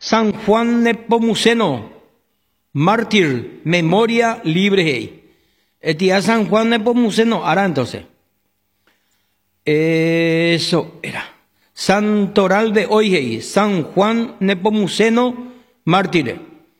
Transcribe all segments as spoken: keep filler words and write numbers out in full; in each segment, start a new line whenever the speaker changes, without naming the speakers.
San Juan Nepomuceno, mártir, memoria libre. Etía San Juan Nepomuceno, ahora entonces. Eso era. Santoral de hoy, San Juan Nepomuceno, mártir.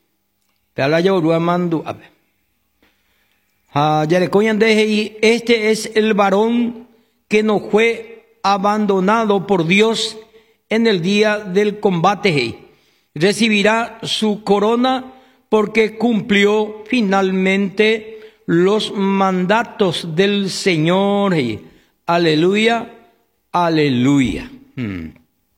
Este es el varón que no fue abandonado por Dios en el día del combate. Recibirá su corona porque cumplió finalmente los mandatos del Señor. Aleluya, aleluya. Hmm.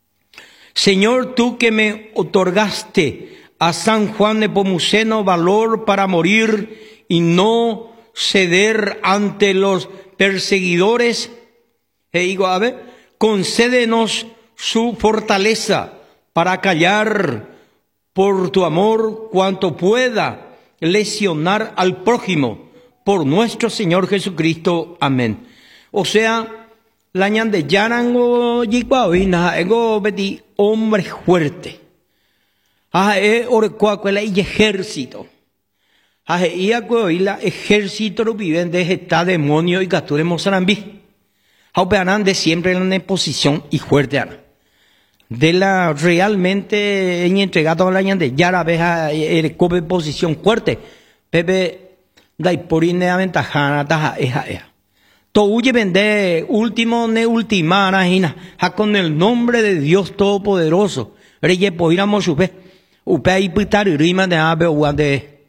Señor, tú que me otorgaste a San Juan Nepomuceno valor para morir y no ceder ante los perseguidores, e digo, a ver, concédenos su fortaleza para callar por tu amor cuanto pueda lesionar al prójimo por nuestro Señor Jesucristo. Amén. O sea, la ñande yarango yiguaoina ego beti hombre fuerte. Ah, eh, orecuacuela y ejército. Ah, y acuoila ejército lo viviente está demonio y capture Mozambique. Haupeanan de siempre en la posición y fuerte ana. De la realmente en entregado a la ñande yara veja erecobe posición fuerte. Pepe daiporine aventajana taja eja eja. To huye vende último ne ultimana hina. Ja con el nombre de Dios Todopoderoso. Reye poiramos su fe. Upei pitar rima de ave uande.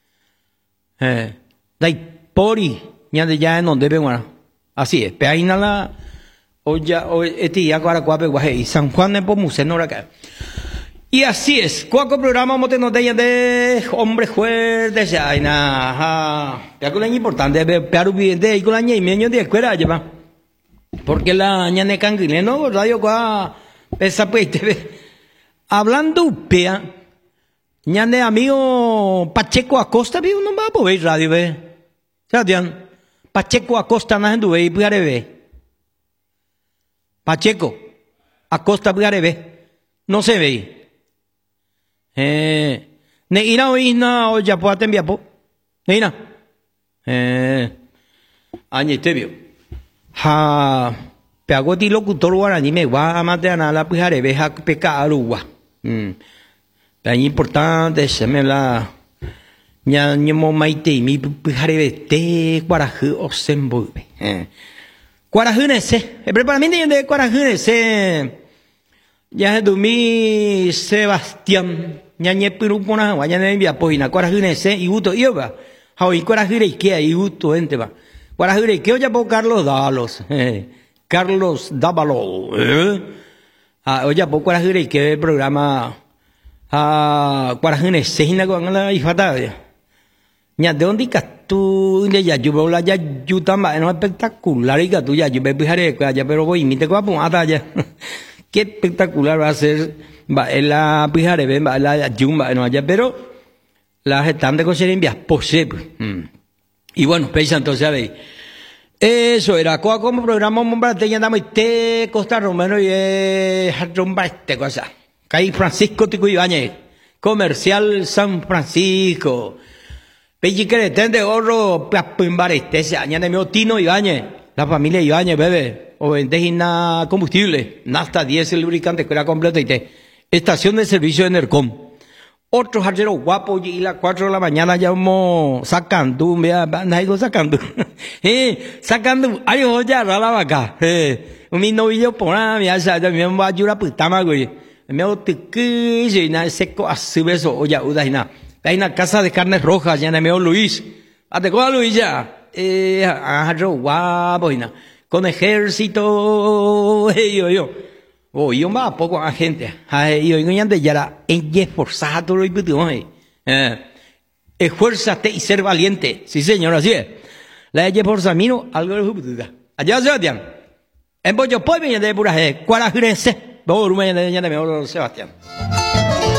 Eh, daipori ñande ya en donde venga. Así es. Peaina la olla o eti ya para cuape guaje San Juan Nepomuceno acá. Y así es. Cuaco programa moteno de de hombre fuerte ya na. Ya con la importante pero bien con la ñe meño de escuela lleva. Porque la ñane canguileno radio cua esa pues hablando pea ñane amigo Pacheco Acosta vi uno va a poder radio ve. ¿Sabían? Pacheco Acosta na hendu ve pugare ve. Pacheco Acosta pugare ve. No se ve. Eh, ne ina oína o ya puede enviar po. Ne ina. Eh, añe te vio. Ha, peagoti locutor guaraní me va a matar a la pujare veja peca arugua. Hmm. Tan importante se me la ña ñemo maite mi pujare vete guaraju o sembo. Eh. Guarajunese, preparamente de guarajunese. Ya dumi Sebastián ñañe pirupona guañane envia poina guarajunese y gusto iba. Hoy guarajure que y gusto ente va. Guarajure que ya po Carlos Dávalos. Eh. Carlos Dávalos. Eh. Ah, oye po guarajure que el programa ah guarajunese hina con la ifata. Ña de dónde tú le ya yo la ya yutama no espectacular y que tú ya yo me fijaré ya pero voy mi te va a ata ya. Qué espectacular va a ser va la pijare va la yumba no allá pero las están de conseguir envías posible. Y bueno, pensa entonces a ver. Eso era como programa Mombrate ya andamos te Costa Romero y eh rumba este cosa. Caí Francisco Tico Ibáñez, comercial San Francisco. Peji que tende oro pimbareste se añade mi Tino Ibáñez, la familia Ibáñez bebe. O vendejina combustible, nafta, diésel, lubricante, que era completo y te. Estación de servicio de Enercom. Otros jarreros guapos y las cuatro de la mañana ya vamos sacando, vea, nadie sacando. eh, sacando, ay, oye, la vaca. Eh, mi novio por ahí, me hace, me va a ayudar pues tama, güey. Me hago tequillo y nada, seco, así beso, oye, udajina. Hay una casa de carnes rojas, ya me veo Luis. Ate con Luis ya. Eh, jarreros guapos y nada. Con ejército, yo, yo, oh, yo más poco a gente, yo, yo, ya de yara, en esforzado todo lo que tú, eh, esfuérzate y ser valiente, sí señor, así es, la de esforzamino, algo de juventud, allá Sebastián, en Boyo Pueblo, ya de pura, cuarajrense, por un de Sebastián.